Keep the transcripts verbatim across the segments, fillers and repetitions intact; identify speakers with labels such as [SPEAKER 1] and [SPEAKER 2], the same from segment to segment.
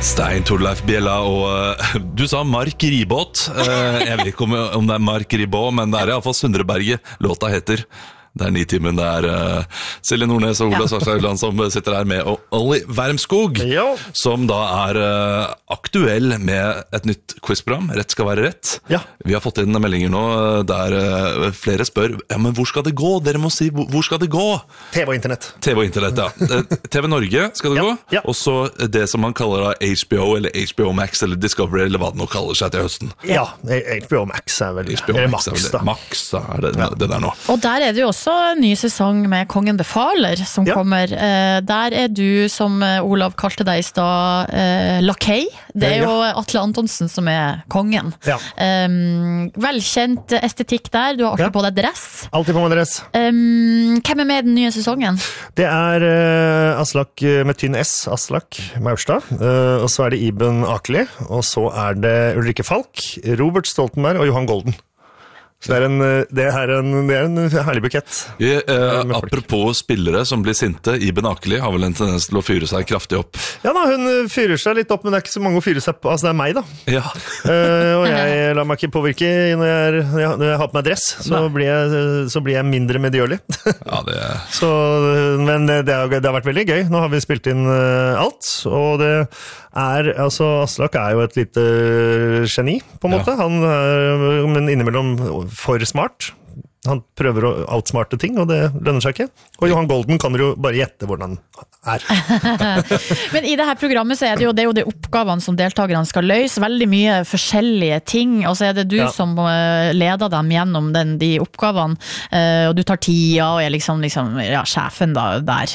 [SPEAKER 1] Stein Torleif Bjella og uh, du sa Mark Ribåt. uh, Jeg vet ikke om, om det er Mark Ribåt, men det er i alle fall Sundreberget låta heter. Det er Nitimen, det er uh, Silje Nordnes og Ola ja. Svarstad som sitter her med, og Olli Wermskog, ja. Som da er uh, aktuell med et nytt quizprogram, Rett skal være rett. Ja. Vi har fått inn meldinger nå der uh, flere spør, ja, men hvor skal det gå? Dere må si, hvor, hvor skal det gå?
[SPEAKER 2] T V og internett.
[SPEAKER 1] T V og internett, ja. T V Norge skal det ja. gå, ja. Og så det som man kaller da H B O, eller H B O Max, eller Discovery, eller hva det nå kaller seg til høsten.
[SPEAKER 2] Ja, H B O Max er vel,
[SPEAKER 1] H B O
[SPEAKER 2] eller
[SPEAKER 1] Max,
[SPEAKER 2] Max
[SPEAKER 1] da. Max da, er det, ja. det der nå.
[SPEAKER 3] Og der er det jo også en ny sesong med Kongen befaler som ja. kommer. Der er du, som Olav kalte deg i stad, lakei. Det er jo ja. Atle Antonsen som er kongen. Ja. Um, velkjent estetikk der. Du har alltid ja. på deg dress.
[SPEAKER 2] Alltid på meg dress.
[SPEAKER 3] Um, hvem er med i den nye sesongen?
[SPEAKER 2] Det er uh, Aslak med tynn S, Aslak Maurstad. Uh, og så er det Iben Akeli. Og så er det Ulrikke Falk, Robert Stoltenberg og Johan Golden. Så det er en, det er en, det er en herlig bukett.
[SPEAKER 1] Ja, eh, apropos spillere som blir sinte, Iben Akeli har vel en tendens til å fyre seg kraftig opp.
[SPEAKER 2] Ja da, hun fyrer seg litt opp, men det er ikke så mange å fyre seg på. Altså det er meg da. Ja. uh, og jeg lar meg ikke påvirke når jeg, når jeg, når jeg har på meg dress, så blir, jeg, så blir jeg mindre medgjørlig.
[SPEAKER 1] Ja, det er...
[SPEAKER 2] Så, men det har, det har vært veldig gøy. Nå har vi spilt inn uh, alt, og det er, altså Aslak er jo et lite geni, på en måte. Ja. Han er, men innimellom for smart. Han prøver å outsmarte ting, og det lønner seg ikke. Og Johan Golden kan dere jo bare gjette hvordan han er.
[SPEAKER 3] Men i det her programmet så er det jo det, er jo det oppgavene som deltakerne skal løse, veldig mye forskjellige ting, og så er det du ja. som leder dem gjennom den, de oppgavene, og du tar tida, og er liksom, liksom ja, sjefen da, der.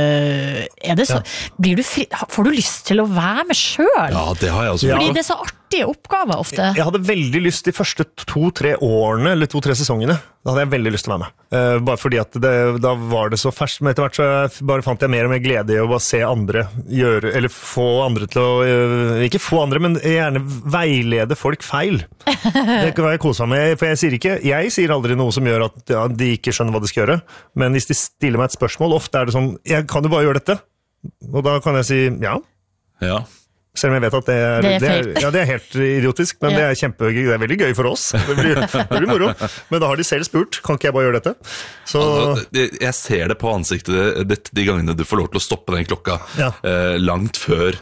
[SPEAKER 3] Er det så, ja. blir du fri, får du lyst til å være med selv?
[SPEAKER 1] Ja, det har jeg også.
[SPEAKER 3] Fordi det er så artige oppgaver ofte.
[SPEAKER 2] Jeg hadde veldig lyst de første to-tre årene, eller to-tre sesongene. Da hadde jeg veldig lyst til å være med. Uh, bare fordi at det, da var det så ferskt, men etter hvert så jeg bare fant jeg mer og mer glede i å bare se andre gjøre, eller få andre til å, uh, ikke få andre, men gjerne veilede folk feil. Det kan være kosa med, for jeg sier ikke, jeg sier aldri noe som gjør at ja, de ikke skjønner hva de skal gjøre, men hvis de stiller meg et spørsmål, ofte er det sånn, jeg kan jo bare gjøre dette, og da kan jeg si ja. Ja. Selv om jeg vet at det er,
[SPEAKER 3] det er,
[SPEAKER 2] det er, ja, det er helt idiotisk, men ja. det er kjempegøy, det er veldig gøy for oss. Det blir, det blir moro. Men da har de selv spurt, kan ikke jeg bare gjøre dette? Så...
[SPEAKER 1] Altså, jeg ser det på ansiktet ditt de gangene du får lov til å stoppe den klokka ja. eh, langt før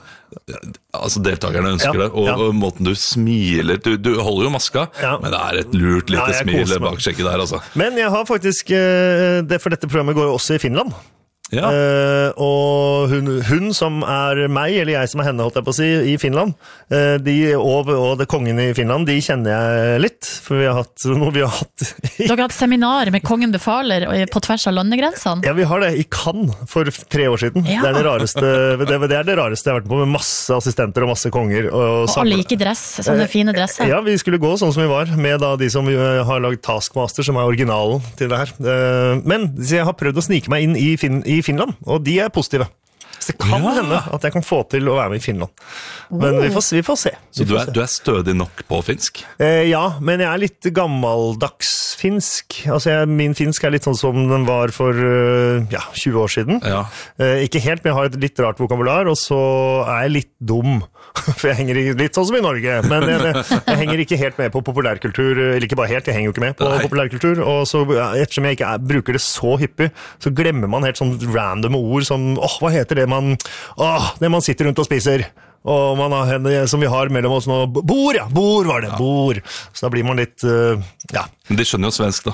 [SPEAKER 1] altså deltakerne ønsker ja, det, og, ja. og måten du smiler, du, du holder jo maska, ja. men det er et lurt lite ja, smil bak skjegget der, altså.
[SPEAKER 2] Men jeg har faktisk, det, for dette programmet går jo også i Finland. Ja. Uh, og hun, hun som er meg, eller jeg som er henne, holdt jeg på å si, i Finland, uh, de, og, og det kongen i Finland, de kjenner jeg litt, for vi har hatt noe vi har hatt
[SPEAKER 3] Dere har hatt seminar med Kongen befaler på tvers av landegrensene?
[SPEAKER 2] Ja, vi har det i Cannes for tre år siden. Ja. Det, er det, rareste, det, det er det rareste jeg har vært på, med masse assistenter og masse konger. Og,
[SPEAKER 3] og alle gikk i dress, sånne uh, fine dresser.
[SPEAKER 2] Ja, vi skulle gå sånn som vi var, med da de som har laget Taskmaster, som er originalen til det her. Uh, men jeg har prøvd å snike meg inn i, fin, i Finland, og de er positive. Så det kan ja. hende at jeg kan få til å være med i Finland. Men oh. vi, får, vi får se.
[SPEAKER 1] Så du er, du er stødig nok på finsk?
[SPEAKER 2] Eh, ja, men jeg er litt gammeldags finsk. Altså, jeg, min finsk er litt sånn som den var for uh, ja, tjue år siden. Ja. Eh, ikke helt, men jeg har et litt rart vokabular, og så er jeg litt dum. For jeg henger litt sånn som i Norge, men jeg, jeg henger ikke helt med på populærkultur, eller ikke bare helt, jeg henger jo ikke med på Nei. populærkultur, og så ettersom jeg ikke er, bruker det så hyppig, så glemmer man helt sånn random ord som, åh, hva heter det man, åh, det man sitter rundt og spiser, og man har henne som vi har mellom oss nå, bord, ja, bord var det, ja. bord, så da blir man litt, uh, ja.
[SPEAKER 1] Men de skjønner jo svensk da.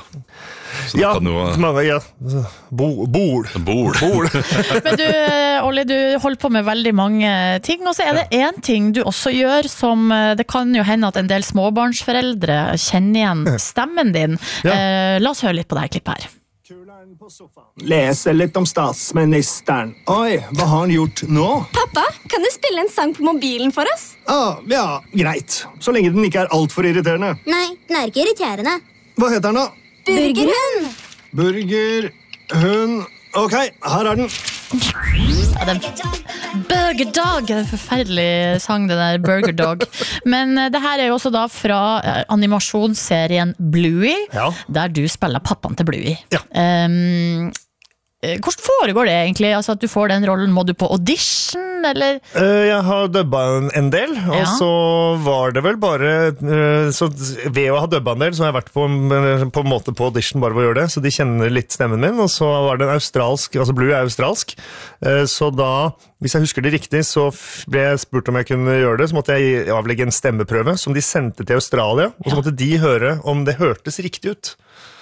[SPEAKER 1] Så
[SPEAKER 2] ja,
[SPEAKER 1] kan jo...
[SPEAKER 2] mange, ja, Bo, bord.
[SPEAKER 1] Bord.
[SPEAKER 2] Bord.
[SPEAKER 3] Men du, Olli, du holder på med veldig mange ting, og så er det en ting du også gjør som, det kan jo hende at en del småbarnsforeldre kjenner igjen stemmen din. Ja. Eh, la oss høre litt på det her klippet her.
[SPEAKER 4] Lese litt om statsministeren. Oi, hva har han gjort nå?
[SPEAKER 5] Pappa, kan du spille en sang på mobilen for oss?
[SPEAKER 4] Ah, ja, greit. Så lenge den ikke er alt for irriterende.
[SPEAKER 5] Nei, den er ikke irriterende.
[SPEAKER 4] Hva heter den da?
[SPEAKER 5] Burgerhund.
[SPEAKER 4] Burgerhund. Ok, her er den.
[SPEAKER 3] Ja, den Burger Dog, en forferdelig sang det der, Burger Dog. Men det her er jo også da fra animasjonsserien Bluey, ja. Der du spiller pappaen til Bluey. Ja. Um, hvordan foregår det egentlig? Altså at du får den rollen, må du på audition, eller?
[SPEAKER 2] Jeg har dubba en del, og
[SPEAKER 3] Ja.
[SPEAKER 2] så var det vel bare så ved å ha dubba en del, så har jeg vært på, på en måte på audition bare for å gjøre det, så de kjenner litt stemmen min, og så var det en australsk, altså Blue er australsk, så da, hvis jeg husker det riktig, så ble jeg spurt om jeg kunne gjøre det, så måtte jeg avlegge en stemmeprøve som de sendte til Australia, og så måtte de høre om det hørtes riktig ut.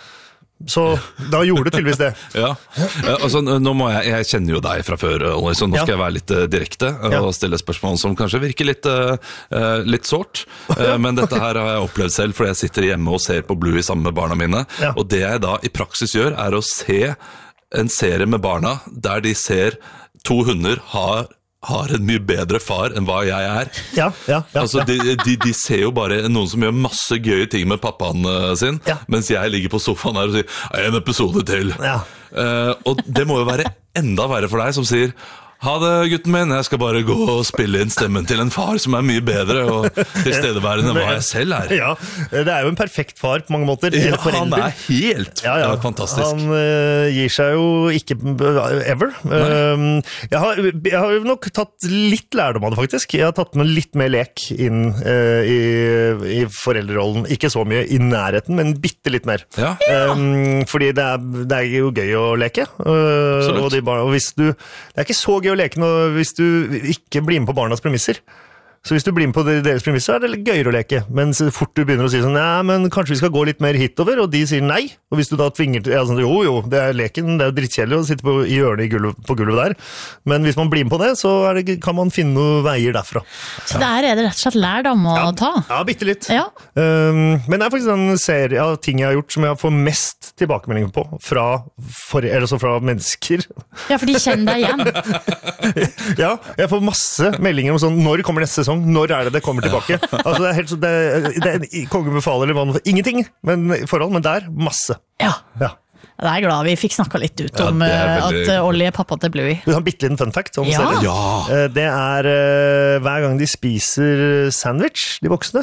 [SPEAKER 2] Så da gjorde det tydeligvis det.
[SPEAKER 1] Ja, altså nå må jeg, jeg kjenner jo deg fra før, Olli, så nå skal jeg være litt uh, direkte og ja. stille spørsmål som kanskje virker litt, uh, litt sårt, uh, men dette her har jeg opplevd selv, fordi jeg sitter hjemme og ser på Bluey sammen med barna mine, ja. og det jeg da i praksis gjør er å se en serie med barna, der de ser to hunder har har en mye bedre far enn hva jeg er.
[SPEAKER 2] Ja, ja, ja.
[SPEAKER 1] Altså, de, de, de ser jo bare noen som gjør masse gøye ting med pappaen sin, ja. mens jeg ligger på sofaen her og sier en episode til. Ja. Uh, og det må jo være enda verre for deg som sier ha det, gutten min, jeg skal bare gå og spille inn stemmen til en far som er mye bedre og tilstedeværende enn hva jeg selv er.
[SPEAKER 2] Ja, det er jo en perfekt far på mange måter.
[SPEAKER 1] Ja, han er helt ja, ja. fantastisk.
[SPEAKER 2] Han uh, gir seg jo ikke ever. Uh, jeg, har, jeg har nok tatt litt lærdom av det faktisk. Jeg har tatt med litt mer lek inn uh, i, i foreldrerollen. Ikke så mye i nærheten, men bitte litt mer. Ja. Um, fordi det er, det er jo gøy å leke. Uh, og, de barna, og hvis du, det er ikke så gøy å leke noe hvis du ikke blir med på barnas premisser. Så hvis du blir med på deres premisser, er det litt gøyere å leke. Men så fort du begynner å si sånn, ja, men kanskje vi skal gå litt mer hitover, og de sier nei. Og hvis du da tvinger til, ja, sånn, jo, jo, det er leken, det er jo drittkjedelig å sitte på, i hjørnet i gulvet, på gulvet der. Men hvis man blir med på det, så er det, kan man finne noen veier derfra.
[SPEAKER 3] Så det er rett og slett lærdom å
[SPEAKER 2] ja,
[SPEAKER 3] ta?
[SPEAKER 2] Ja, bitte litt.
[SPEAKER 3] Ja.
[SPEAKER 2] Um, men det er faktisk en serie av ting jeg har gjort som jeg får mest tilbakemeldinger på, fra, for, eller så fra mennesker.
[SPEAKER 3] Ja, for de kjenner deg igjen.
[SPEAKER 2] Ja, jeg får masse meldinger om sånn, når kommer neste sesong? Når er det det kommer tilbake? Altså, det er helt så, det, det er kongen befaler eller hva noe, ingenting men, forhold, men der, masse.
[SPEAKER 3] Ja.
[SPEAKER 2] Ja.
[SPEAKER 3] Jeg er glad vi fikk snakket litt ut om ja, veldig... at Olli er pappa til Bluey.
[SPEAKER 2] Du har en bitte liten fun fact om
[SPEAKER 3] ja.
[SPEAKER 2] serien.
[SPEAKER 1] Ja.
[SPEAKER 2] Det er hver gang de spiser sandwich, de voksne,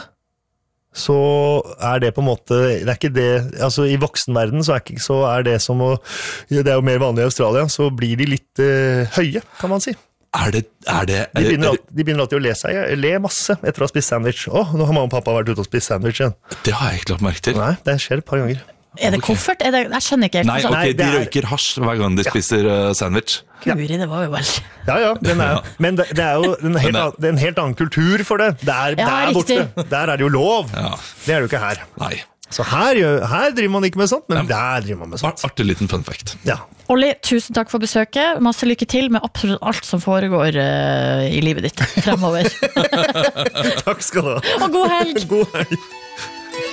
[SPEAKER 2] så er det på en måte, det er ikke det, altså i voksenverden så er, ikke, så er det som å, det er jo mer vanlig i Australia, så blir de litt uh, høye, kan man si.
[SPEAKER 1] Er det, er det,
[SPEAKER 2] de, begynner alltid, de begynner alltid å le seg, le masse etter å ha spist sandwich. Åh, nå har mamma og pappa vært ute og spist sandwich igjen.
[SPEAKER 1] Det har jeg ikke lagt merke til.
[SPEAKER 2] Nei, det skjer et par ganger.
[SPEAKER 3] Er det
[SPEAKER 1] okay.
[SPEAKER 3] koffert? Er det, jeg skjønner ikke.
[SPEAKER 1] Nei, ok,
[SPEAKER 2] Nei,
[SPEAKER 1] de
[SPEAKER 2] er...
[SPEAKER 1] røyker hasj hver gang de ja. spiser uh, sandwich.
[SPEAKER 3] Guri, det var jo vel...
[SPEAKER 2] Ja, ja, den er, men det, det er jo en helt, annen, det er en helt annen kultur for det. Det er,
[SPEAKER 3] ja,
[SPEAKER 2] der borte. Der er det jo lov.
[SPEAKER 1] Ja.
[SPEAKER 2] Det er det jo ikke her.
[SPEAKER 1] Nei.
[SPEAKER 2] Så her, her driver man ikke med sånt, men ja. der driver man med sånt.
[SPEAKER 1] Artig liten fun fact.
[SPEAKER 2] Ja.
[SPEAKER 3] Olli, tusen takk for besøket. Masse lykke til med absolutt alt som foregår uh, i livet ditt fremover.
[SPEAKER 2] Takk skal du ha.
[SPEAKER 3] Og god helg.
[SPEAKER 2] God helg.